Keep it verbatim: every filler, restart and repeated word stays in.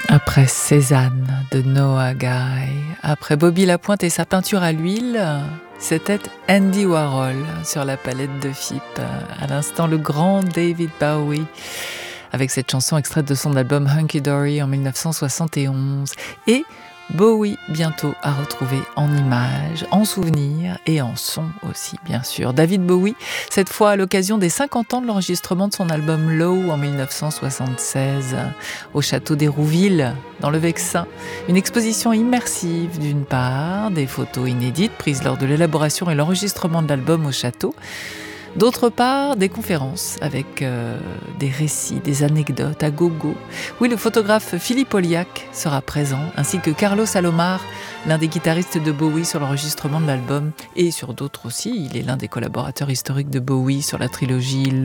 Après Cézanne de Noah Guy, après Bobby Lapointe et sa peinture à l'huile, c'était Andy Warhol sur la palette de Fipe. À l'instant, le grand David Bowie, avec cette chanson extraite de son album Hunky Dory en dix-neuf cent soixante et onze. Et Bowie, bientôt à retrouver en images, en souvenirs et en son aussi, bien sûr. David Bowie, cette fois à l'occasion des cinquante ans de l'enregistrement de son album Low en dix-neuf cent soixante-seize, au château d'Hérouville, dans le Vexin. Une exposition immersive d'une part, des photos inédites prises lors de l'élaboration et l'enregistrement de l'album au château. D'autre part, des conférences avec euh, des récits, des anecdotes à gogo. Oui, le photographe Philippe Olliac sera présent, ainsi que Carlos Alomar, l'un des guitaristes de Bowie sur l'enregistrement de l'album, et sur d'autres aussi. Il est l'un des collaborateurs historiques de Bowie sur la trilogie